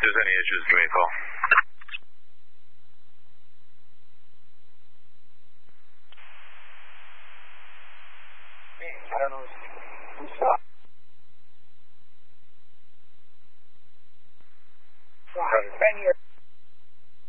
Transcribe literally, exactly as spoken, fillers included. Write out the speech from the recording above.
there's any issues, give me a call. I don't know. Who's up? ten years.